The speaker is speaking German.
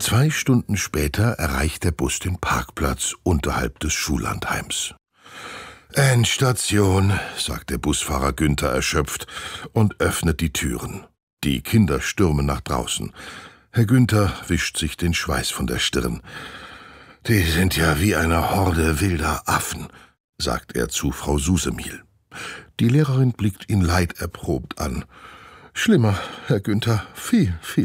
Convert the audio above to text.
2 Stunden später erreicht der Bus den Parkplatz unterhalb des Schullandheims. »Endstation«, sagt der Busfahrer Günther erschöpft und öffnet die Türen. Die Kinder stürmen nach draußen. Herr Günther wischt sich den Schweiß von der Stirn. »Die sind ja wie eine Horde wilder Affen«, sagt er zu Frau Susemihl. Die Lehrerin blickt ihn leiderprobt an. »Schlimmer, Herr Günther, viel